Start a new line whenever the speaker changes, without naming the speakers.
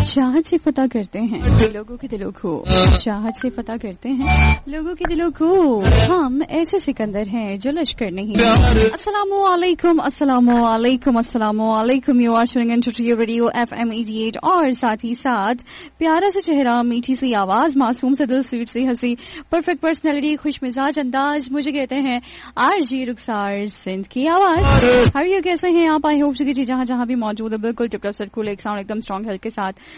चाहत से फतह करते हैं लोगों के दिलों को, चाहत से फतह करते हैं लोगों के दिलों को। हम ऐसे सिकंदर हैं जो लश्कर नहीं। अस्सलामु अलैकुम, अस्सलामु अलैकुम, अस्सलामु अलैकुम। You are tuning in to radio FM 88 और साथ ही साथ प्यारा सा चेहरा, मीठी सी आवाज, मासूम से दिल, स्वीट सी हंसी, परफेक्ट पर्सनैलिटी, खुश मिजाज अंदाज, मुझे कहते हैं RJ रुखसार सिंध की आवाज। हाउ आर यू, कैसे हैं आप? आई होप कि जहां जहां भी मौजूद है बिल्कुल टिप टॉप सेट कूल एक साउंड एकदम स्ट्रॉन्ग हेल्थ के साथ